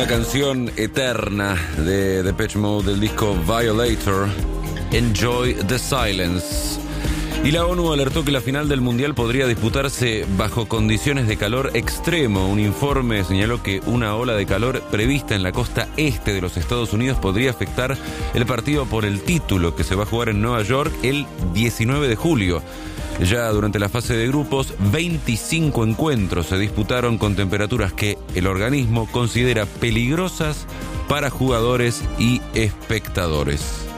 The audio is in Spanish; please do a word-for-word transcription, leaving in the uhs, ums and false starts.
Una canción eterna de Depeche Mode del disco Violator, Enjoy the Silence. Y la ONU alertó que la final del Mundial podría disputarse bajo condiciones de calor extremo. Un informe señaló que una ola de calor prevista en la costa este de los Estados Unidos podría afectar el partido por el título que se va a jugar en Nueva York el diecinueve de julio. Ya durante la fase de grupos, veinticinco encuentros se disputaron con temperaturas que el organismo considera peligrosas para jugadores y espectadores.